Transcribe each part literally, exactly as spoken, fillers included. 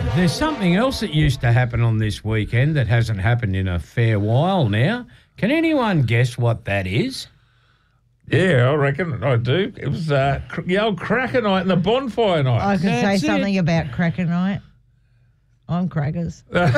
There's something else that used to happen on this weekend that hasn't happened in a fair while now. Can anyone guess what that is? Yeah, I reckon I do. It was uh, cr- the old cracker night and the bonfire night. I could That's say it. something about cracker night. I'm crackers. But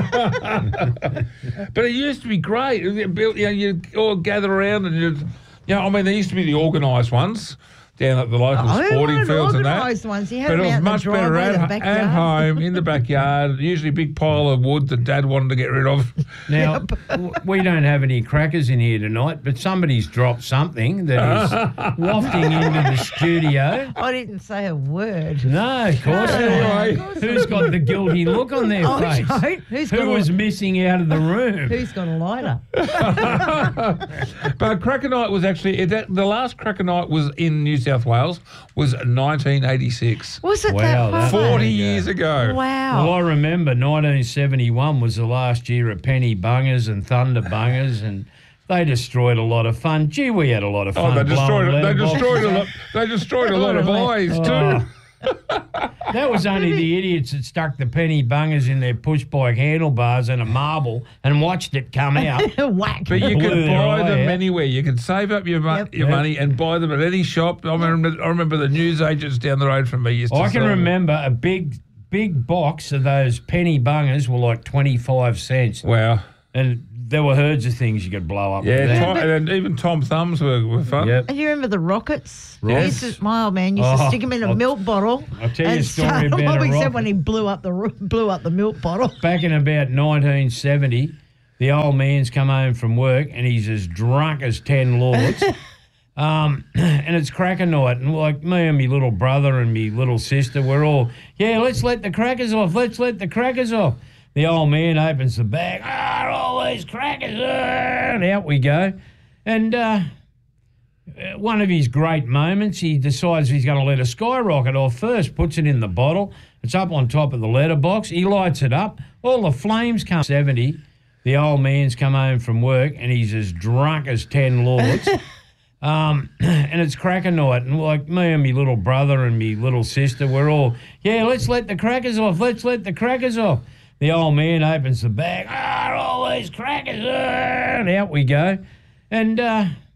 it used to be great. It built- You know, you'd all gather around and you'd, you know, I mean, there used to be the organised ones down at the local Oh, sporting right, fields and that. organised ones. You had But it them was out in the much better driveway, at, the at backyard. home, in the backyard, usually a big pile of wood that Dad wanted to get rid of. Now, w- we don't have any crackers in here tonight, but somebody's dropped something that is wafting into the studio. I didn't say a word. No, of course No, not. of course Who's got the guilty look on their Oh, face? don't. Who's Who got a- was missing out of the room? Who's got a lighter? But cracker night was actually, it, the last cracker night was in New South Wales, was nineteen eighty-six. Was it Wow, that that- far? forty There you go. years ago. Wow. Well, I remember nineteen seventy-one was the last year of penny bungers and thunder bungers, and they destroyed a lot of fun. Gee, we had a lot of Oh, fun. they destroyed blowing it. They letterboxes destroyed a up. lot. They destroyed a lot of eyes Oh. too. That was only the idiots that stuck the penny bungers in their push bike handlebars and a marble and watched it come out. Whack. But you Blew could their buy eye them out. anywhere. You could save up your, mo- Yep. your Yep. money and buy them at any shop. I remember, I remember the newsagents down the road from me used to I can sell them. remember a big, big box of those penny bungers were like twenty-five cents. Wow. And there were herds of things you could blow up. Yeah, with that. Tom, and even Tom Thumbs were, were fun. Yep. And you remember the rockets? Yes. Used to- my old man used to Oh, stick them in a I'll- milk bottle. I'll tell you a and story start 'em about up. a He said rocket. when he blew up the ro- blew up the milk bottle. Back in about nineteen seventy, the old man's come home from work and he's as drunk as ten lords. um, and it's cracker night. And like me and me little brother and me little sister, we're all, yeah, let's let the crackers off. Let's let the crackers off. The old man opens the bag. Ah, all these crackers. Ah, and out we go. And uh, uh, one of his great moments, he decides he's going to let a skyrocket off first, puts it in the bottle. It's up on top of the letterbox. He lights it up. All the flames come. seventy, the old man's come home from work and he's as drunk as ten lords. Um, and it's cracker night. And like me and me little brother and me little sister, we're all, yeah, let's let the crackers off. Let's let the crackers off. The old man opens the bag. Ah, all these crackers. Ah, and out we go. And uh,